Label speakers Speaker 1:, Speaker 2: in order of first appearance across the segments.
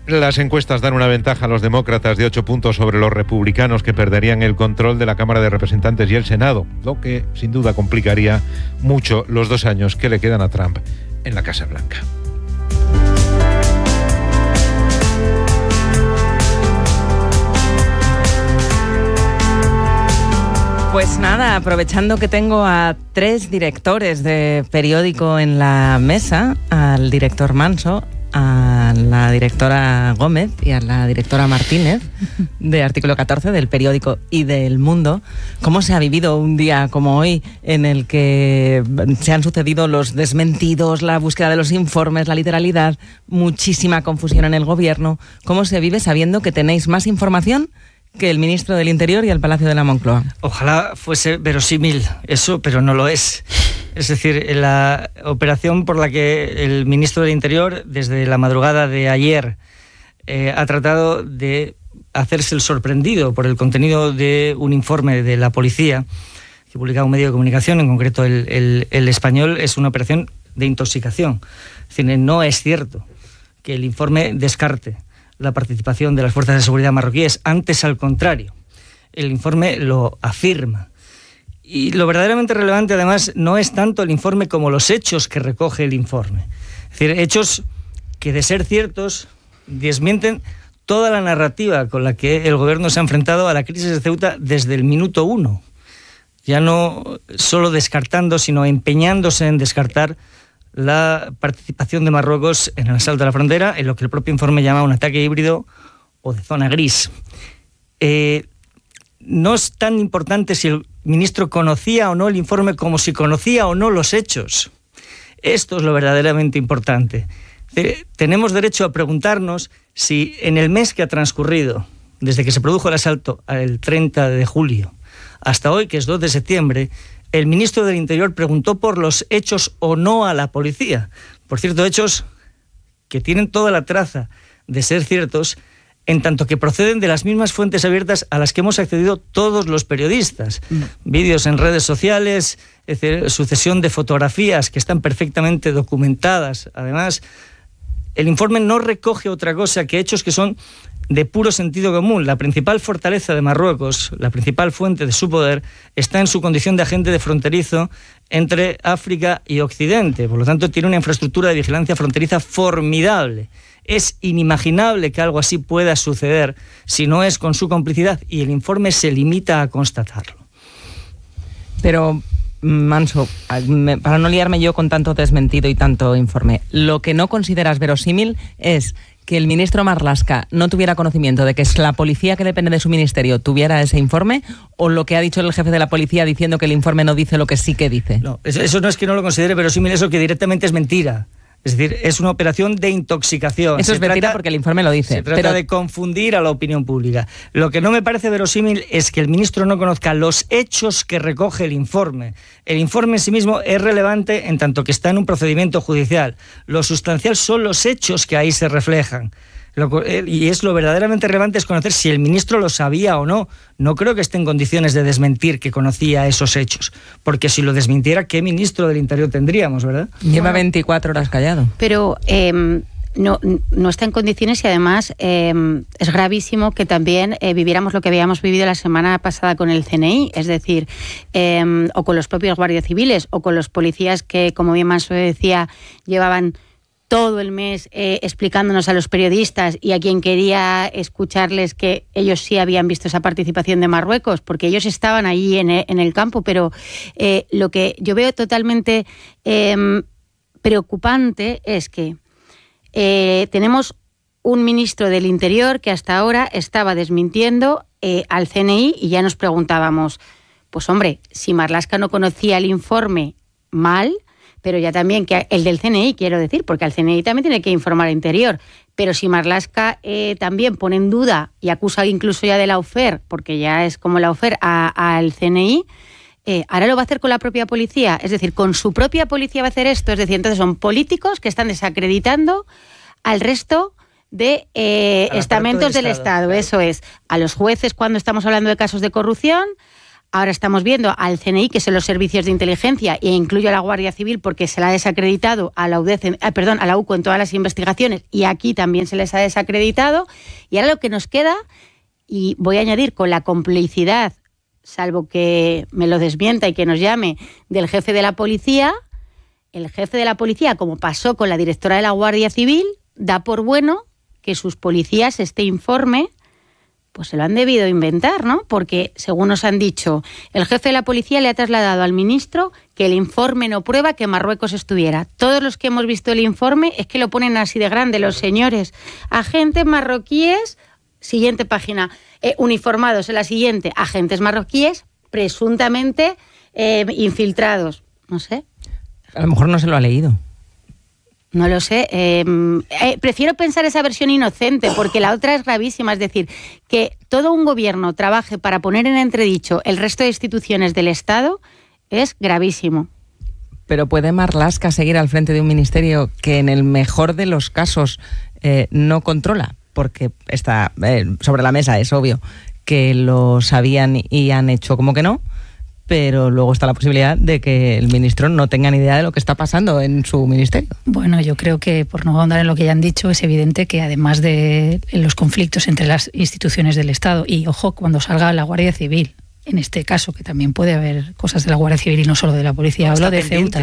Speaker 1: Las encuestas dan una ventaja a los demócratas de 8 puntos sobre los republicanos, que perderían el control de la Cámara de Representantes y el Senado, lo que sin duda complicaría mucho los 2 años que le quedan a Trump en la Casa Blanca.
Speaker 2: Pues nada, aprovechando que tengo a 3 directores de periódico en la mesa, al director Manso, a la directora Gómez y a la directora Martínez, de Artículo 14, del periódico y del Mundo, ¿cómo se ha vivido un día como hoy en el que se han sucedido los desmentidos, la búsqueda de los informes, la literalidad, muchísima confusión en el gobierno? ¿Cómo se vive sabiendo que tenéis más información que el ministro del Interior y el Palacio de la Moncloa?
Speaker 3: Ojalá fuese verosímil eso, pero no lo es. Es decir, la operación por la que el ministro del Interior, desde la madrugada de ayer, ha tratado de hacerse el sorprendido por el contenido de un informe de la policía que publicaba un medio de comunicación, en concreto el Español, es una operación de intoxicación. Es decir, no es cierto que el informe descarte la participación de las fuerzas de seguridad marroquíes, antes al contrario. El informe lo afirma. Y lo verdaderamente relevante, además, no es tanto el informe como los hechos que recoge el informe. Es decir, hechos que, de ser ciertos, desmienten toda la narrativa con la que el gobierno se ha enfrentado a la crisis de Ceuta desde el minuto 1. Ya no solo descartando, sino empeñándose en descartar la participación de Marruecos en el asalto a la frontera, en lo que el propio informe llama un ataque híbrido o de zona gris. No es tan importante si el ministro conocía o no el informe como si conocía o no los hechos. Esto es lo verdaderamente importante. Tenemos derecho a preguntarnos si en el mes que ha transcurrido, desde que se produjo el asalto el 30 de julio hasta hoy, que es 2 de septiembre, el ministro del Interior preguntó por los hechos o no a la policía. Por cierto, hechos que tienen toda la traza de ser ciertos, en tanto que proceden de las mismas fuentes abiertas a las que hemos accedido todos los periodistas. Vídeos en redes sociales, es decir, sucesión de fotografías que están perfectamente documentadas. Además, el informe no recoge otra cosa que hechos que son de puro sentido común. La principal fortaleza de Marruecos, la principal fuente de su poder, está en su condición de agente de fronterizo entre África y Occidente. Por lo tanto, tiene una infraestructura de vigilancia fronteriza formidable. Es inimaginable que algo así pueda suceder si no es con su complicidad, y el informe se limita a constatarlo.
Speaker 2: Pero, Manso, para no liarme yo con tanto desmentido y tanto informe, lo que no consideras verosímil es que el ministro Marlaska no tuviera conocimiento de que es la policía que depende de su ministerio tuviera ese informe, o lo que ha dicho el jefe de la policía diciendo que el informe no dice lo que sí que dice.
Speaker 3: No, eso no es que no lo considere verosímil, eso que directamente es mentira. Es decir, es una operación de intoxicación.
Speaker 2: Eso es mentira porque el informe lo dice.
Speaker 3: Se trata de confundir a la opinión pública. Lo que no me parece verosímil es que el ministro no conozca los hechos que recoge el informe. El informe en sí mismo es relevante en tanto que está en un procedimiento judicial. Lo sustancial son los hechos que ahí se reflejan. Y es lo verdaderamente relevante es conocer si el ministro lo sabía o no. No creo que esté en condiciones de desmentir que conocía esos hechos, porque si lo desmintiera, ¿qué ministro del Interior tendríamos, verdad?
Speaker 2: Lleva 24 horas callado.
Speaker 4: Pero no está en condiciones, y además es gravísimo que también viviéramos lo que habíamos vivido la semana pasada con el CNI, es decir, o con los propios guardias civiles, o con los policías que, como bien Manso decía, llevaban todo el mes explicándonos a los periodistas y a quien quería escucharles que ellos sí habían visto esa participación de Marruecos, porque ellos estaban allí en el campo, pero lo que yo veo totalmente preocupante es que tenemos un ministro del Interior que hasta ahora estaba desmintiendo al CNI, y ya nos preguntábamos, pues hombre, si Marlaska no conocía el informe, mal, pero ya también que el del CNI, quiero decir, porque al CNI también tiene que informar al Interior. Pero si Marlaska también pone en duda y acusa incluso ya de la UFER, porque ya es como la UFER, al CNI, ahora lo va a hacer con la propia policía. Es decir, con su propia policía va a hacer esto. Es decir, entonces son políticos que están desacreditando al resto de estamentos del Estado. Claro. Eso es, a los jueces cuando estamos hablando de casos de corrupción, Ahora estamos viendo al CNI, que son los servicios de inteligencia, e incluyo a la Guardia Civil porque se la ha desacreditado a la a la UCO en todas las investigaciones, y aquí también se les ha desacreditado. Y ahora lo que nos queda, y voy a añadir con la complicidad, salvo que me lo desmienta y que nos llame, del jefe de la policía, el jefe de la policía, como pasó con la directora de la Guardia Civil, da por bueno que sus policías este informe pues se lo han debido inventar, ¿no? Porque, según nos han dicho, el jefe de la policía le ha trasladado al ministro que el informe no prueba que Marruecos estuviera. Todos los que hemos visto el informe es que lo ponen así de grande los señores. Agentes marroquíes, siguiente página, uniformados en la siguiente, agentes marroquíes presuntamente infiltrados. No sé.
Speaker 2: A lo mejor no se lo ha leído.
Speaker 4: No lo sé. Prefiero pensar esa versión inocente, porque la otra es gravísima. Es decir, que todo un gobierno trabaje para poner en entredicho el resto de instituciones del Estado es gravísimo.
Speaker 2: Pero ¿puede Marlaska seguir al frente de un ministerio que en el mejor de los casos no controla? Porque está sobre la mesa, es obvio que lo sabían y han hecho como que no. Pero luego está la posibilidad de que el ministro no tenga ni idea de lo que está pasando en su ministerio.
Speaker 5: Bueno, yo creo que, por no ahondar en lo que ya han dicho, es evidente que además de los conflictos entre las instituciones del Estado, y ojo, cuando salga la Guardia Civil, en este caso, que también puede haber cosas de la Guardia Civil y no solo de la policía, hablo de Ceuta,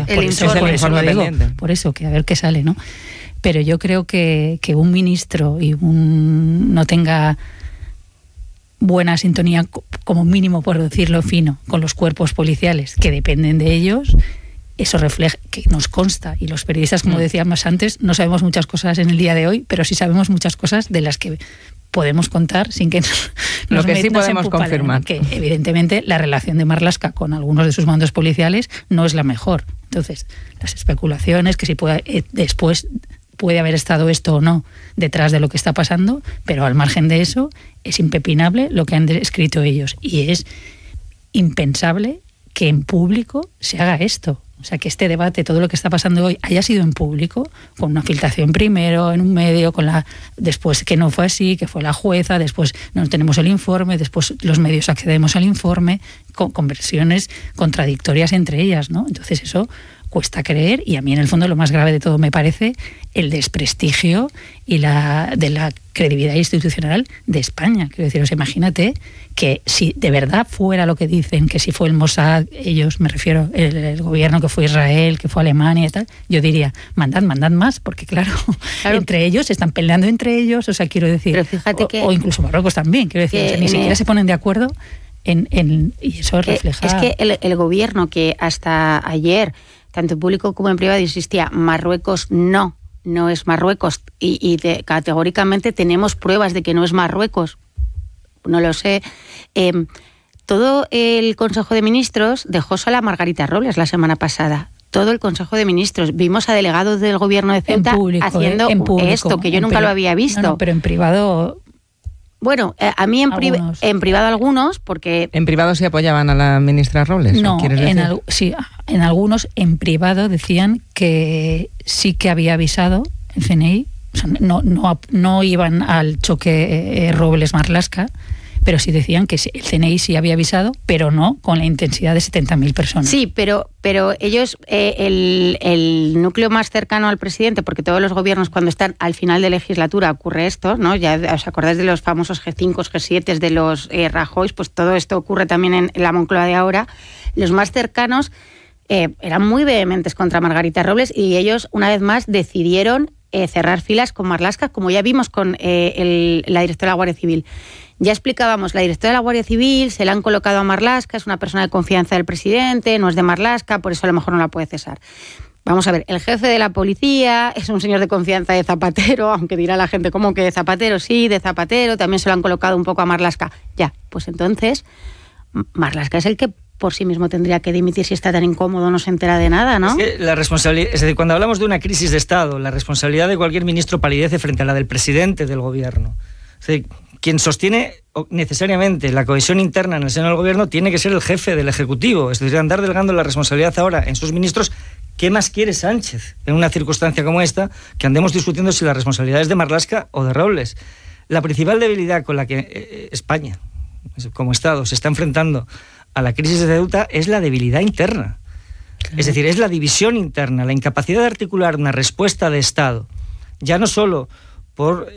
Speaker 5: por eso, que a ver qué sale, ¿no? Pero yo creo que un ministro y no tenga buena sintonía, como mínimo, por decirlo fino, con los cuerpos policiales que dependen de ellos, eso refleja, que nos consta, y los periodistas, como decíamos antes, no sabemos muchas cosas en el día de hoy, pero sí sabemos muchas cosas de las que podemos contar sin que
Speaker 2: lo que sí podemos confirmar,
Speaker 5: que evidentemente la relación de Marlaska con algunos de sus mandos policiales no es la mejor. Entonces, las especulaciones, que si después puede haber estado esto o no detrás de lo que está pasando, pero al margen de eso es impepinable lo que han escrito ellos, y es impensable que en público se haga esto. O sea, que este debate, todo lo que está pasando hoy, haya sido en público, con una filtración primero en un medio, después que no fue así, que fue la jueza, después no tenemos el informe, después los medios accedemos al informe, con versiones contradictorias entre ellas, ¿no? Entonces eso cuesta creer, y a mí en el fondo lo más grave de todo me parece el desprestigio y de la credibilidad institucional de España. Quiero deciros, imagínate que si de verdad fuera lo que dicen, que si fue el Mossad, ellos, me refiero, el gobierno, que fue Israel, que fue Alemania y tal, yo diría, mandad más, porque claro, entre ellos, están peleando entre ellos, o sea, quiero decir, pero fíjate o incluso Marruecos también, quiero decir, o sea, ni siquiera se ponen de acuerdo y eso refleja...
Speaker 4: Es que el gobierno, que hasta ayer, tanto en público como en privado, insistía, Marruecos no es Marruecos, y categóricamente tenemos pruebas de que no es Marruecos. No lo sé. Todo el Consejo de Ministros dejó sola a Margarita Robles la semana pasada. Todo el Consejo de Ministros. Vimos a delegados del gobierno de Ceuta haciendo esto, que yo nunca lo había visto.
Speaker 5: No, pero en privado...
Speaker 4: Bueno, a mí en privado algunos, porque...
Speaker 2: ¿En privado se apoyaban a la ministra Robles?
Speaker 5: No, sí, en algunos en privado decían que sí que había avisado el CNI, o sea, no iban al choque Robles-Marlaska, pero sí decían que el CNI sí había avisado, pero no con la intensidad de 70.000 personas.
Speaker 4: Sí, pero ellos, el núcleo más cercano al presidente, porque todos los gobiernos cuando están al final de legislatura ocurre esto, ¿no? Ya os acordáis de los famosos G5, G7 de los Rajoy, pues todo esto ocurre también en la Moncloa de ahora. Los más cercanos eran muy vehementes contra Margarita Robles, y ellos, una vez más, decidieron cerrar filas con Marlaska, como ya vimos con la directora de la Guardia Civil. Ya explicábamos, la directora de la Guardia Civil se la han colocado a Marlaska, es una persona de confianza del presidente, no es de Marlaska, por eso a lo mejor no la puede cesar. Vamos a ver, el jefe de la policía es un señor de confianza de Zapatero, aunque dirá la gente, ¿cómo que de Zapatero? Sí, de Zapatero, también se lo han colocado un poco a Marlaska. Ya, pues entonces, Marlaska es el que por sí mismo tendría que dimitir si está tan incómodo, no se entera de nada, ¿no?
Speaker 3: Es que la responsabilidad, es decir, cuando hablamos de una crisis de Estado, la responsabilidad de cualquier ministro palidece frente a la del presidente del gobierno. Es decir, quien sostiene necesariamente la cohesión interna en el seno del gobierno tiene que ser el jefe del Ejecutivo. Es decir, andar delegando la responsabilidad ahora en sus ministros. ¿Qué más quiere Sánchez en una circunstancia como esta, que andemos discutiendo si la responsabilidad es de Marlaska o de Robles? La principal debilidad con la que España, como Estado, se está enfrentando a la crisis de deuda es la debilidad interna. Claro. Es decir, es la división interna, la incapacidad de articular una respuesta de Estado, ya no solo por